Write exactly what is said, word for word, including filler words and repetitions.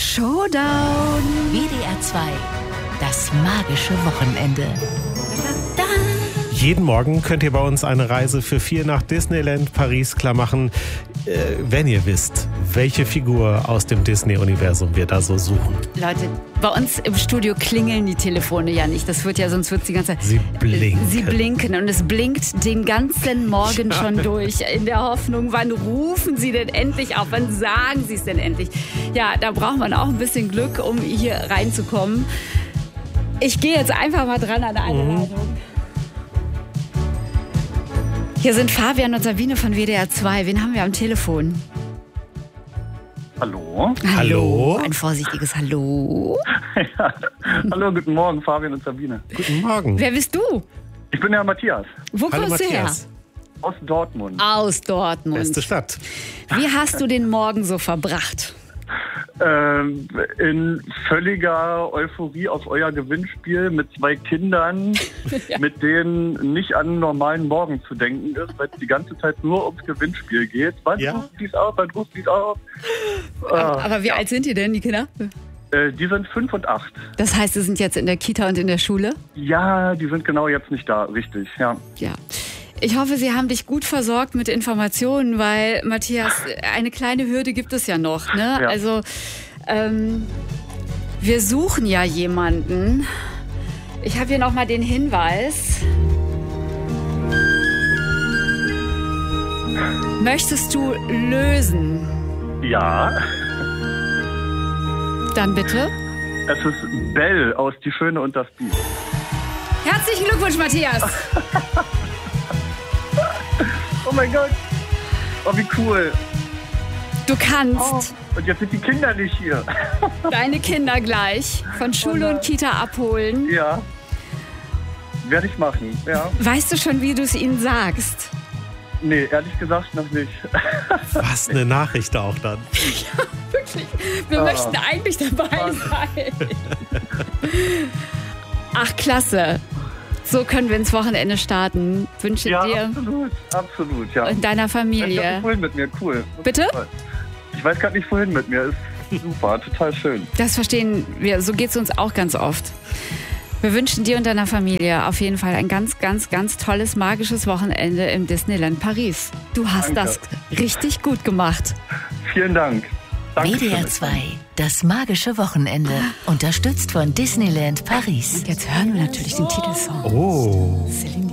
Showdown. W D R zwei, das magische Wochenende. Da, da. Jeden Morgen könnt ihr bei uns eine Reise für vier nach Disneyland Paris klar machen, äh, wenn ihr wisst, welche Figur aus dem Disney-Universum wir da so suchen. Leute, bei uns im Studio klingeln die Telefone ja nicht. Das wird ja, sonst wird es die ganze Zeit. Sie blinken. Sie blinken und es blinkt den ganzen Morgen schon durch. In der Hoffnung, wann rufen Sie denn endlich auf? Wann sagen Sie es denn endlich? Ja, da braucht man auch ein bisschen Glück, um hier reinzukommen. Ich gehe jetzt einfach mal dran an eine mhm. Leitung. Hier sind Fabian und Sabine von W D R zwei. Wen haben wir am Telefon? Hallo. Hallo. Ein vorsichtiges Hallo. Ja. Hallo, guten Morgen, Fabian und Sabine. Guten Morgen. Wer bist du? Ich bin der Matthias. Wo Hallo, kommst Matthias. du her? Aus Dortmund. Aus Dortmund. Beste Stadt. Wie hast du den Morgen so verbracht? Ähm, in völliger Euphorie auf euer Gewinnspiel mit zwei Kindern, Ja. mit denen nicht an einen normalen Morgen zu denken ist, weil es die ganze Zeit nur ums Gewinnspiel geht. Wann Ja. ruft dies auf, wann ruft dies auf? Aber, Ah, aber wie alt sind die denn, die Kinder? äh, die sind fünf und acht. Das heißt, sie sind jetzt in der Kita und in der Schule? Ja, die sind genau jetzt nicht da, richtig, ja. Ja. Ich hoffe, Sie haben dich gut versorgt mit Informationen, weil, Matthias, eine kleine Hürde gibt es ja noch. Ne? Ja. Also, ähm, wir suchen ja jemanden. Ich habe hier nochmal den Hinweis. Möchtest du lösen? Ja, Dann bitte. es ist Belle aus Die Schöne und das Biest. Herzlichen Glückwunsch, Matthias. Oh mein Gott, oh wie cool. Du kannst Oh, und jetzt sind die Kinder nicht hier. deine Kinder gleich von Schule und Kita abholen. Ja, werde ich machen, ja. Weißt du schon, wie du es ihnen sagst? Nee, ehrlich gesagt noch nicht. Was eine Nachricht auch dann. Wirklich. Wir Ah. möchten eigentlich dabei sein. Ach, klasse. So können wir ins Wochenende starten. Wünsche Ja, dir absolut, absolut, ja. und deiner Ich weiß grad nicht Familie. vorhin mit mir, cool. Bitte? Ich weiß gerade nicht vorhin mit mir, ist super, total schön. Das verstehen wir. So geht es uns auch ganz oft. Wir wünschen dir und deiner Familie auf jeden Fall ein ganz, ganz, ganz tolles, magisches Wochenende im Disneyland Paris. Du hast Danke. das richtig gut gemacht. Vielen Dank. Danke W D R schön. zwei, das magische Wochenende. Unterstützt von Disneyland Paris. Jetzt hören wir natürlich den Titelsong. Oh. Celine